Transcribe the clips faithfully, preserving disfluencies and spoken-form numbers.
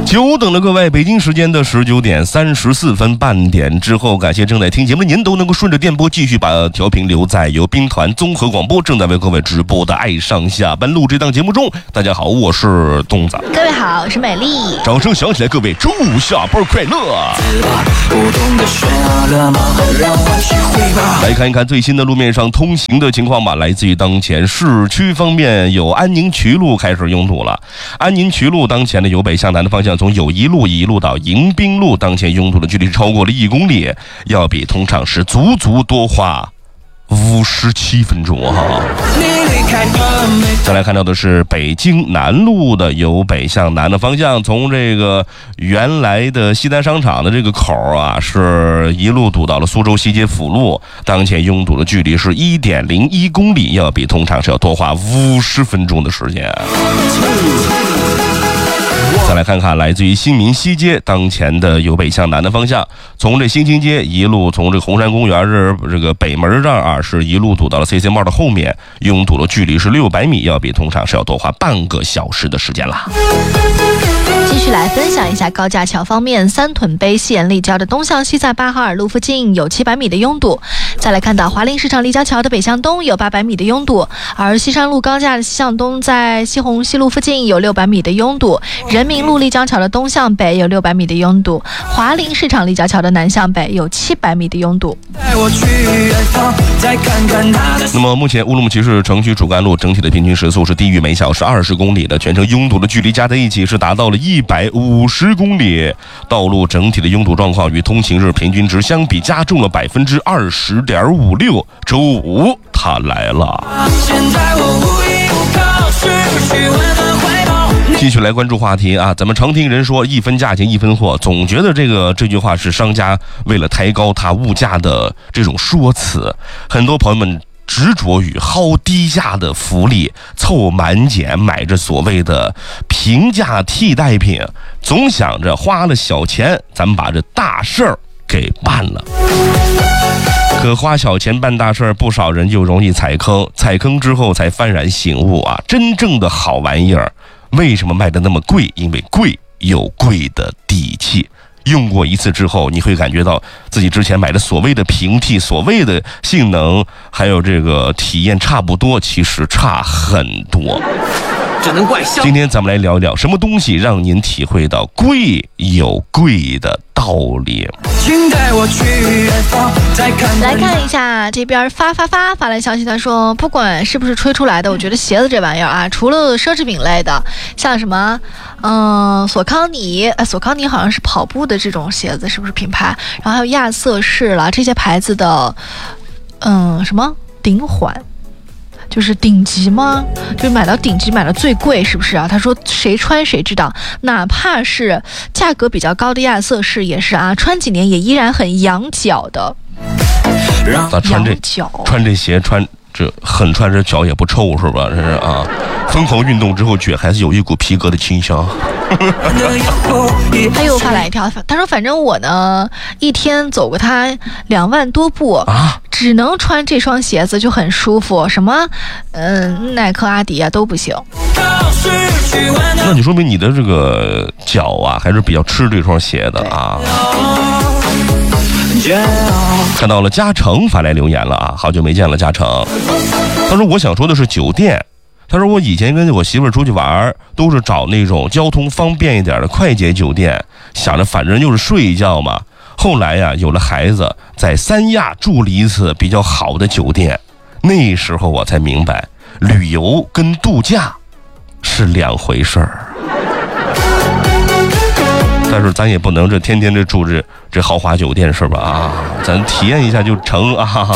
久等了各位，北京时间的十九点三十四分，半点之后，感谢正在听节目的您都能够顺着电波继续把调频留在由兵团综合广播正在为各位直播的爱上下班录这档节目中。大家好，我是东子。 各位好，我是美丽。 掌声响起来，各位周五下班快乐。来看一看最新的路面上通行的情况吧。来自于当前市区方面，有安宁渠路开始拥堵了。安宁渠路当前的由北向南的方向，从友谊路一路到迎宾路，当前拥堵的距离超过了一公里，要比通常时足足多花五十七分钟哈。再来看到的是北京南路的由北向南的方向，从这个原来的西单商场的这个口啊，是一路堵到了苏州西街辅路，当前拥堵的距离是一点零一公里，要比通常是要多花五十分钟的时间。再来看看来自于新民西街当前的由北向南的方向，从这新兴街一路从这个红山公园这这个北门这儿啊，是一路堵到了 C C 帽的后面，拥堵的距离是六百米，要比通常是要多花半个小时的时间了。 继续来分享一下高架桥方面，三屯北西沿立交的东向西在八号二路附近有七百米的拥堵。再来看到华林市场立交桥的北向东有八百米的拥堵，而西山路高架的西向东在西红西路附近有六百米的拥堵，人民路立交桥的东向北有六百米的拥堵，华林市场立交桥的南向北有七百米的拥堵。 那么目前乌鲁木齐市城区主干路整体的平均时速是低于每小时二十公里的，全程拥堵的距离加在一起是达到了一百五十公里，道路整体的拥堵状况与通勤日平均值相比加重了百分之二十点五六。周五它来了。继续来关注话题啊，咱们常听人说一分价钱一分货，总觉得这个这句话是商家为了抬高它物价的这种说辞，很多朋友们执着于薅低价的福利，凑满减，买着所谓的平价替代品，总想着花了小钱咱们把这大事儿给办了。可花小钱办大事儿，不少人就容易踩坑，踩坑之后才幡然醒悟啊，真正的好玩意儿为什么卖得那么贵？因为贵有贵的底气，用过一次之后，你会感觉到自己之前买的所谓的平替，所谓的性能还有这个体验差不多，其实差很多。 只能怪香。 今天咱们来聊聊什么东西让您体会到贵有贵的道理。 请带我去远方，再看来看一下这边发发发发来消息，他说不管是不是吹出来的，我觉得鞋子这玩意儿啊，除了奢侈品类的，像什么嗯、呃、索康尼，呃索康尼好像是跑步的这种鞋子，是不是品牌？然后还有亚瑟士啦，这些牌子的嗯什么顶缓。就是顶级吗？就是买到顶级买到最贵是不是啊？他说谁穿谁知道，哪怕是价格比较高的亚瑟士也是啊，穿几年也依然很养脚的。 咱穿这穿这鞋穿这很穿着脚也不臭是吧？这是啊，疯狂运动之后脚还是有一股皮革的清香。 他又发来一条，他说反正我呢一天走过他两万多步啊，只能穿这双鞋子就很舒服，什么嗯耐克阿迪啊都不行。 那你说明你的这个脚啊还是比较吃这双鞋的啊。看到了嘉诚发来留言了啊，好久没见了嘉诚。他说我想说的是酒店，他说我以前跟我媳妇儿出去玩都是找那种交通方便一点的快捷酒店，想着反正就是睡一觉嘛。后来呀有了孩子，在三亚住了一次比较好的酒店，那时候我才明白旅游跟度假是两回事儿。但是咱也不能这天天这住这这豪华酒店是吧？啊，咱体验一下就成啊。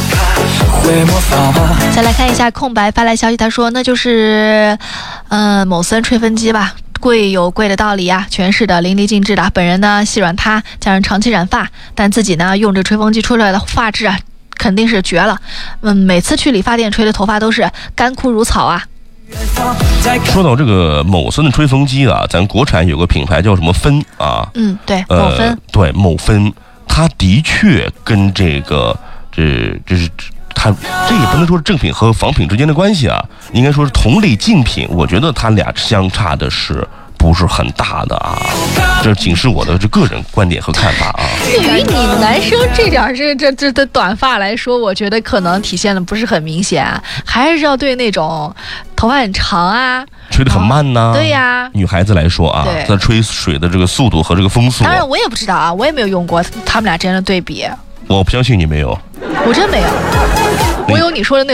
再来看一下空白发来消息，他说那就是呃某森吹风机吧，贵有贵的道理啊，全是的淋漓尽致的。本人呢细软塌，加上长期染发，但自己呢用这吹风机吹出来的发质啊肯定是绝了。嗯，每次去理发店吹的头发都是干枯如草啊。 说到这个某森的吹风机啊，咱国产有个品牌叫什么芬啊？ 嗯，对，某芬、呃， 对，某芬，它的确跟这个这这是它这也不能说是正品和仿品之间的关系啊，应该说是同类竞品。我觉得它俩相差的是不不是很大的啊，这仅是我的这个人观点和看法啊。 对于你们男生这点这这这的短发来说，我觉得可能体现的不是很明显，还是要对那种头发很长啊， 吹得很慢呢、啊。 对呀， 女孩子来说啊，在吹水的这个速度和这个风速、啊， 当然我也不知道啊，我也没有用过他们俩之间的对比。 我不相信你没有， 我真没有，我有你说的那